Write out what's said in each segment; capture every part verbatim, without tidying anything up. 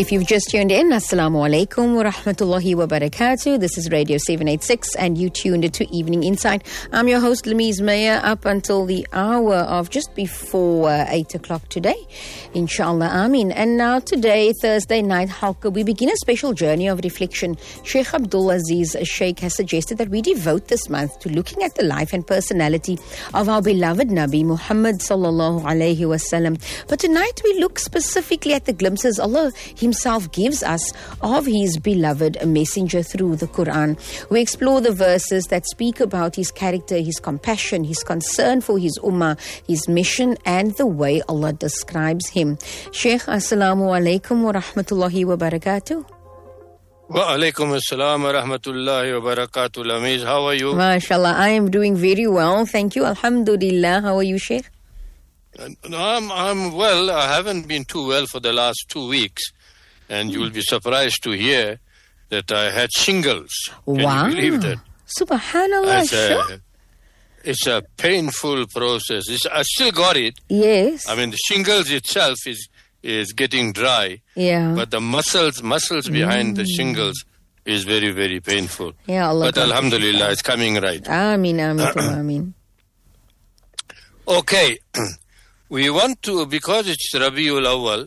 If you've just tuned in, Assalamu alaikum wa rahmatullahi wa barakatuh. This is Radio seven eighty-six and you tuned into Evening Insight. I'm your host, Lamiz Mayer, up until the hour of just before uh, eight o'clock today. Inshallah, Ameen. And now today, Thursday night, Halqa, we begin a special journey of reflection. Sheikh Abdul Aziz Sheikh has suggested that we devote this month to looking at the life and personality of our beloved Nabi Muhammad sallallahu alayhi wasallam. But tonight we look specifically at the glimpses Allah Himself gives us of His beloved messenger through the Quran. We explore the verses that speak about His character, His compassion, His concern for His ummah, His mission, and the way Allah describes Him. Sheikh, Assalamu alaikum wa rahmatullahi wa barakatuh. Wa alaikum assalam wa rahmatullahi wa barakatuh. Lamiz, how are you? MashaAllah, I am doing very well. Thank you. Alhamdulillah. How are you, Sheikh? No, I'm, I'm well. I haven't been too well for the last two weeks. And you'll be surprised to hear that I had shingles. Can wow. you believe that? Subhanallah. It's a, it's a painful process. It's, I still got it. Yes. I mean, the shingles itself is is getting dry. Yeah. But the muscles muscles behind mm. the shingles is very, very painful. Yeah, Allah. But alhamdulillah, it's coming right. Ameen, ameen, ameen. Okay. We want to, because it's Rabiul Awwal,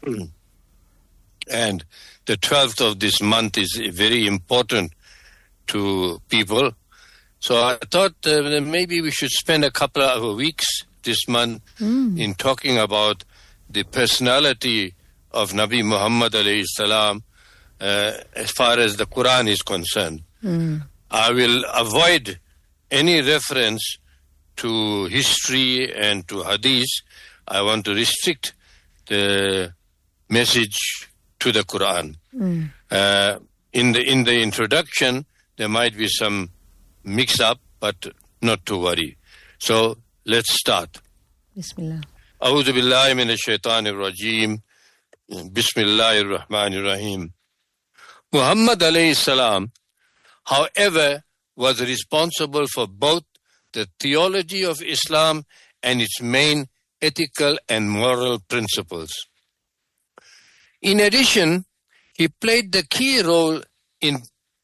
and the twelfth of this month is very important to people. So I thought uh, maybe we should spend a couple of weeks this month mm. in talking about the personality of Nabi Muhammad alayhi salam uh, as far as the Quran is concerned. Mm. I will avoid any reference to history and to hadith. I want to restrict the message to the Quran. Mm. Uh, in the in the introduction, there might be some mix-up, but not to worry. So let's start. Bismillah. A'udhu billahi minash shaitanir rajim. Bismillahir rahmanir rahim. Muhammad alayhi salam, however, was responsible for both the theology of Islam and its main ethical and moral principles. In addition, he played the key role in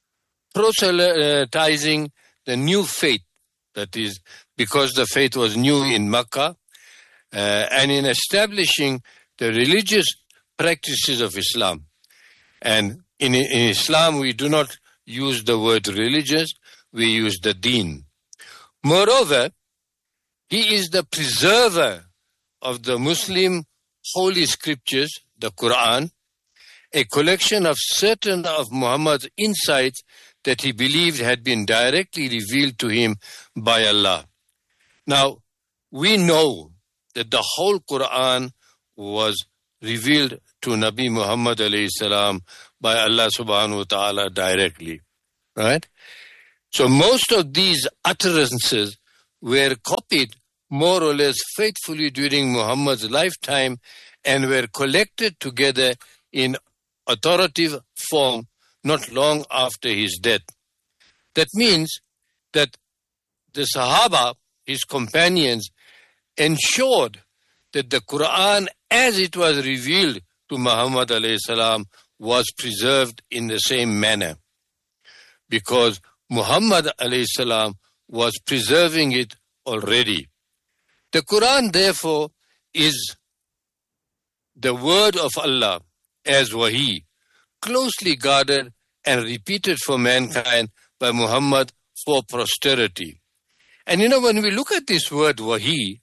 proselytizing the new faith, that is, because the faith was new in Makkah, uh, and in establishing the religious practices of Islam. And in, in Islam, we do not use the word religious, we use the deen. Moreover, he is the preserver of the Muslim holy scriptures, the Quran, a collection of certain of Muhammad's insights that he believed had been directly revealed to him by Allah. Now, we know that the whole Quran was revealed to Nabi Muhammad alayhi salam by Allah subhanahu wa ta'ala directly, right? So most of these utterances were copied more or less faithfully during Muhammad's lifetime and were collected together in authoritative form not long after his death. That means that the Sahaba, his companions, ensured that the Quran as it was revealed to Muhammad alayhi salam was preserved in the same manner, because Muhammad alayhi salam was preserving it already. The Quran, therefore, is the word of Allah as wahi, closely guarded and repeated for mankind by Muhammad for posterity. And you know, when we look at this word wahi,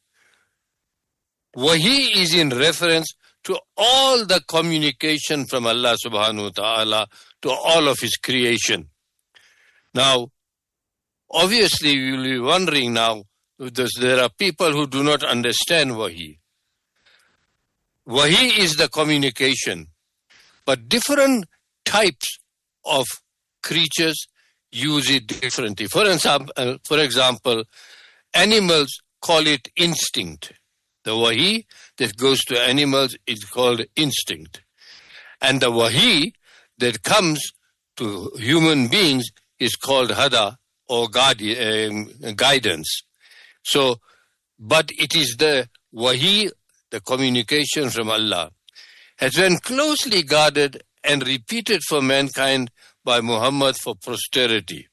wahi is in reference to all the communication from Allah subhanahu wa ta'ala to all of his creation. Now, obviously, you will be wondering now, there are people who do not understand wahi. Wahi is the communication, but different types of creatures use it differently. For example, for example, animals call it instinct. The wahi that goes to animals is called instinct. And the wahi that comes to human beings is called hada, or guardi- uh, guidance. So, but it is the wahi, the communication from Allah. has been closely guarded and repeated for mankind by Muhammad for posterity.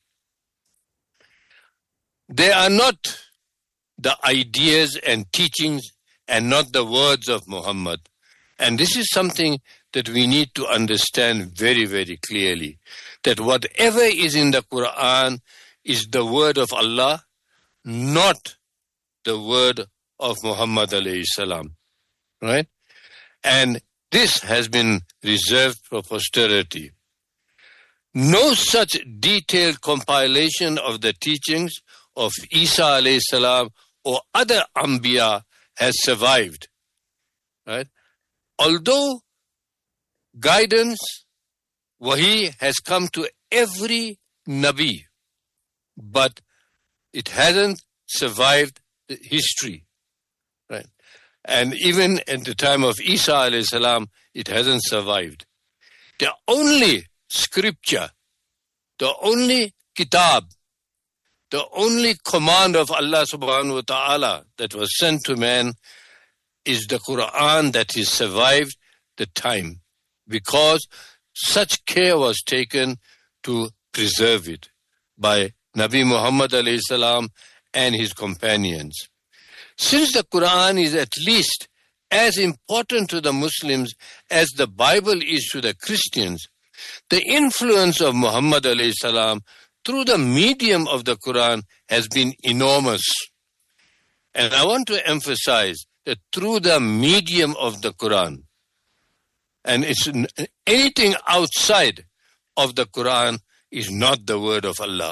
They are not the ideas and teachings and not the words of Muhammad. And this is something that we need to understand very, very clearly, that whatever is in the Quran is the word of Allah, not the word of Muhammad alayhi salam. Right? And this has been reserved for posterity. No such detailed compilation of the teachings of Isa alayhi salam or other Anbiya has survived. Right? Although guidance, wahi, has come to every Nabi, but it hasn't survived the history. Right? And even at the time of Isa alayhi salam, it hasn't survived. The only scripture, the only kitab, the only command of Allah subhanahu wa ta'ala that was sent to man is the Quran that has survived the time, because such care was taken to preserve it by Nabi Muhammad alayhi salam and his companions. Since the Quran is at least as important to the Muslims as the Bible is to the Christians, the influence of Muhammad alayhi salam through the medium of the Quran has been enormous. And I want to emphasize that through the medium of the Quran, and it's anything outside of the Quran is not the word of Allah.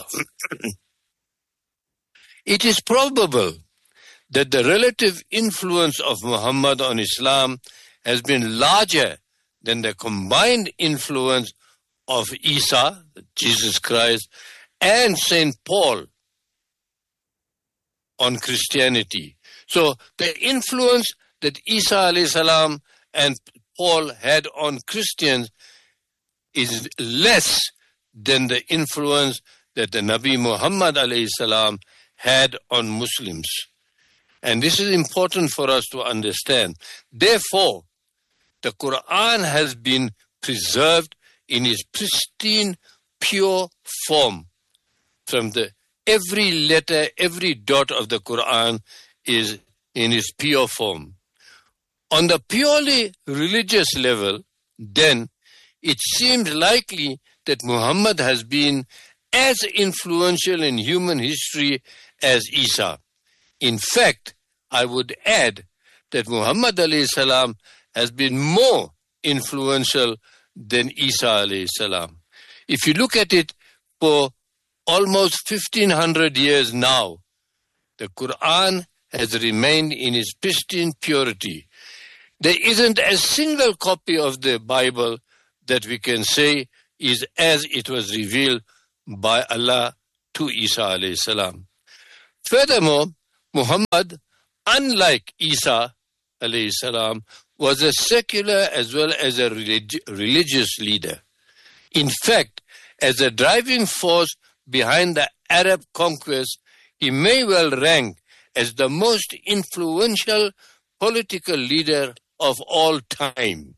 It is probable that the relative influence of Muhammad on Islam has been larger than the combined influence of Isa, Jesus Christ, and Saint Paul on Christianity. So the influence that Isa alayhi salam and Paul had on Christians is less than the influence that the Nabi Muhammad alayhi salam had on Muslims. And this is important for us to understand. Therefore, the Quran has been preserved in its pristine, pure form. From the every letter, every dot of the Quran is in its pure form. On the purely religious level, then, it seems likely that Muhammad has been as influential in human history as Isa. In fact, I would add that Muhammad alayhi salam has been more influential than Isa alayhi salam. If you look at it for almost fifteen hundred years now, the Quran has remained in its pristine purity. There isn't a single copy of the Bible that we can say is as it was revealed by Allah to Isa alayhi salam. Furthermore, Muhammad, unlike Isa alayhi salam, was a secular as well as a relig- religious leader. In fact, as a driving force behind the Arab conquest, he may well rank as the most influential political leader of all time.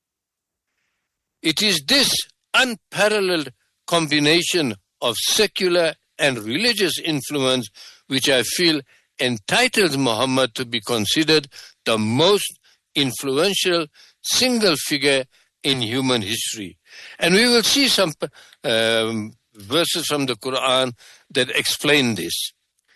It is this unparalleled combination of secular and religious influence which I feel entitles Muhammad to be considered the most influential single figure in human history. And we will see some um, verses from the Quran that explain this.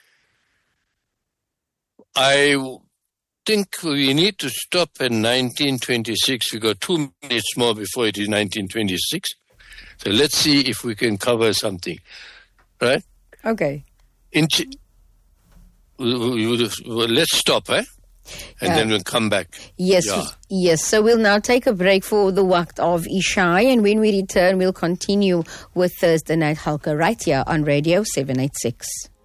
I think we need to stop at nineteen twenty-six. We got two minutes more before it is nineteen twenty-six. So let's see if we can cover something. Right? Okay. In ch- let's stop, eh? And Yeah. then we'll come back. Yes, Yeah. yes. So we'll now take a break for the waqt of Isha, and when we return, we'll continue with Thursday Night Halqa right here on Radio seven eighty-six.